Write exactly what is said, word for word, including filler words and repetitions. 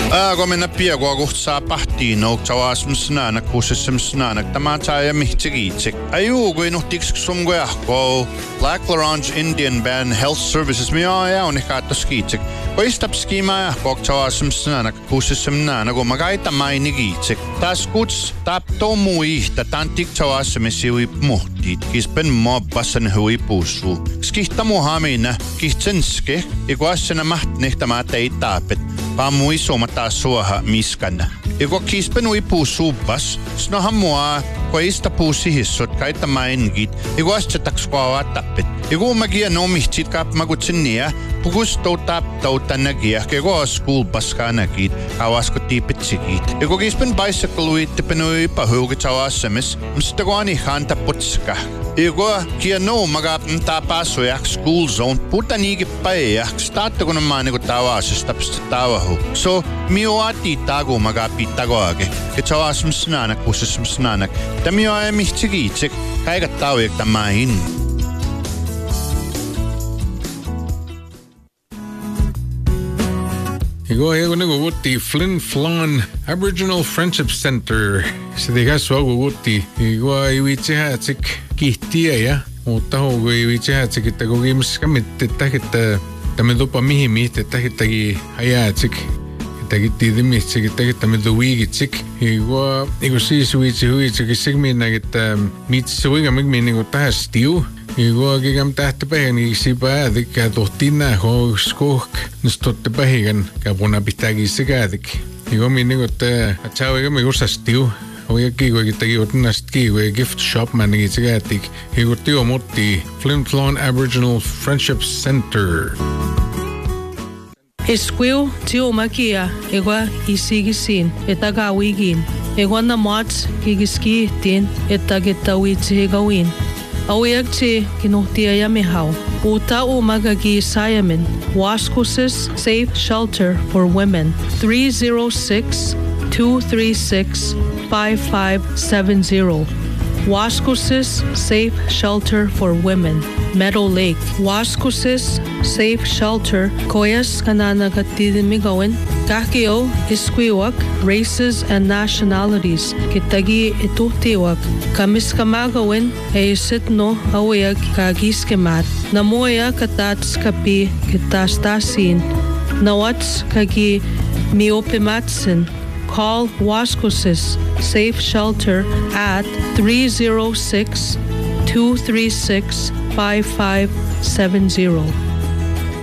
Aakomena piakuakuhtsaa pahtiinouk tawasmsnaanak kuusessemsnaanak tamaataja mihtigiitsik. Ayuuguinuhtiksumguahko Black Larange Indian Band Health Services miaajaunikaattoskiitsik. Koistapskimaahkook tawasmsnaanak kuusessemnaanak umagaita mainigiitsik. Taas kuts tap tomuihta tantik tawassemisiui muhtiit. Kispen mobbasen hui puusu. Skihtamuhamina kihtsenske ikuassena mahtnehtamaata ei taapet. Paamui somata suoha miskana. Ego kispen ui puusuupas, snohan mua koista puusi hissot kaita maingit, ego aschatakskua tappet. Ego magia no mihtit kap magutsinnia, pukus toutap toutannagia, ego askuulpas kanakit, awasko tiipetsikit. Ego kispen bicycle ui tipenui pahuugit awassemis, mstagwani hanta putska. Ego kia no magapn tapasuyak school zone putanigi paeyak startakuna maaniku tawasista tawahu. So mioati tagu magapi tagoage. Ke tawasmsnanak pusesmsnanak. Tamio ay mihtigiitsik kaigat tawyak tamahin. Ego ego nego gutti Flin Flon Aboriginal Friendship Center. Se digas algo gutti. Ego iwitsehatsik kihtiä ja mutta hogo iwitsehatsik että kogimus kamitte tahetta tämä topa mihin mihte tahettagi hajatsik. Tagiti dimitsik että tämä tuigitsik. Ego ego siis uitsi huitsik sigminna että mitsuiga migmin nego tahastiu. Ego gigam tahte päheni sipaadik ka tohtina hoskook nustotte pähigan ka puna pitagi sigadik. Ego minnego että atsawiga me usastiu. Oja kiigo tagi otnast kiigo gift shop manigi sigadik. Ego tio motti Flin Flon Aboriginal Friendship Center. Esquiu tio makia egua isigisin etagawigin. Egua na mats gigiski tin etagitawitsi gawin. Awiagti kinuhtia yamihau. Uta umagagi sayamin. Waskusis Safe Shelter for Women. three oh six, two three six, five five seven zero. Waskusis Safe Shelter for Women. Meadow Lake. Waskusis Safe Shelter. Koyas kananagatidimigawin. Kakio isquiwak. Races and nationalities. Kitagi ituhtiwak. Kamiskamagawin. Eisitno awiyag kagiskemat. Namoya katats kapi kitastasin. Nawats kagi miopimatsin. Call Waskusis Safe Shelter at three oh six, two three six, five five seven zero.